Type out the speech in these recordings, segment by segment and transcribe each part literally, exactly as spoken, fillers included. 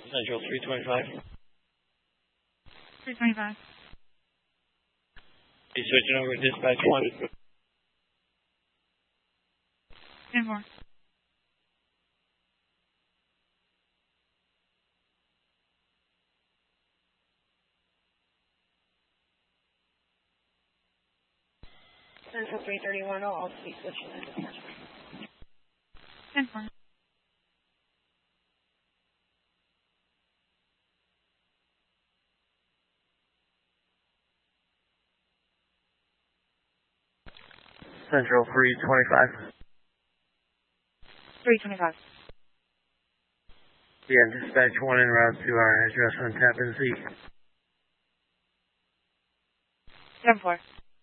Central three twenty-five. three twenty-five. You switching over to dispatch one. ten four. Central three thirty-one, oh, I'll be switching to dispatch. ten four. Central three twenty-five. three twenty-five. Yeah, dispatch one en route to our address on Tappan Zee. ten four.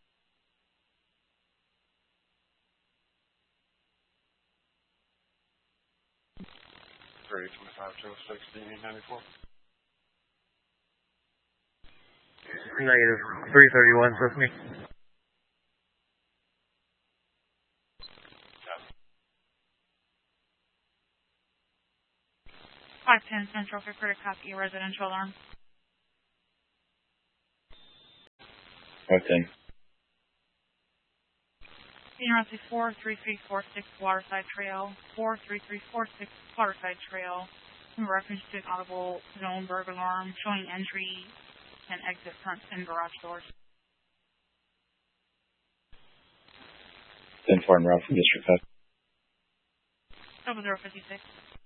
three twenty-five, two oh six, D eight ninety-four. Negative three thirty-one's with me. five ten Central for credit copy, residential alarm. five ten. Senior Route four three three four six Waterside Trail, four three three four six Waterside Trail, in reference to an audible zone burglar alarm showing entry and exit front and garage doors. ten four en route from District five. Double zero fifty six.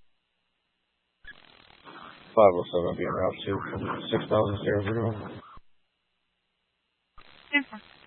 five oh seven will be en route to six thousand zero zero. ten four.